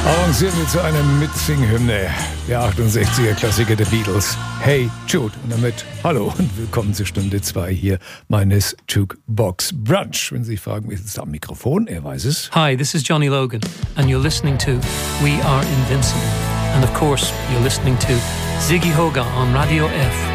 Avancieren wir zu einer Mitsing-Hymne der 68er-Klassiker der Beatles. Hey Jude. Und damit hallo und willkommen zur Stunde 2 hier meines Jukebox Brunch. Wenn Sie sich fragen, wie ist es da am Mikrofon? Er weiß es. Hi, this is Johnny Logan and you're listening to We Are Invincible. And of course, you're listening to Ziggy Hoga on Radio F.